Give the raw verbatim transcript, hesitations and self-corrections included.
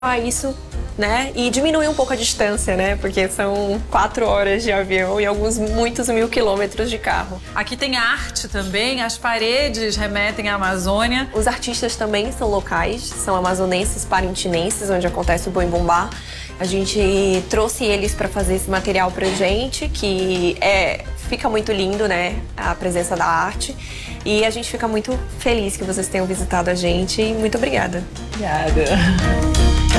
Ah, isso, né? E diminuir um pouco a distância, né? Porque são quatro horas de avião e alguns muitos mil quilômetros de carro. Aqui tem arte também, as paredes remetem à Amazônia. Os artistas também são locais, são amazonenses, parintinenses, onde acontece o Boi Bumbá. A gente trouxe eles para fazer esse material pra gente, que é, fica muito lindo, né? A presença da arte. E a gente fica muito feliz que vocês tenham visitado a gente. E muito obrigada. Obrigada.